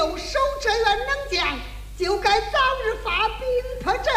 有守这员能将，就该早日发兵破这